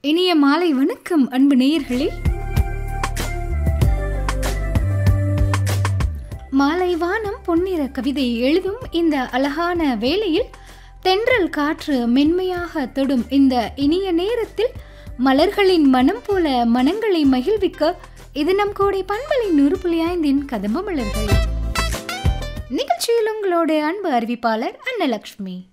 இனிய மாலை வணக்கம் அன்பு நேயர்களே. மாலை வானம் பொன்னிற கவிதை எழுதும் இந்த அழகான வேளையில் தென்றல் காற்று மென்மையாக தொடும் இந்த இனிய நேரத்தில் மலர்களின் மனம் போல மனங்களை மகிழ்விக்க இது நம் கோடை பண்பலை 100.5 கதம்ப மலர்கள் நிகழ்ச்சியில் உங்களோட அன்பு அறிவிப்பாளர் அன்னலக்ஷ்மி.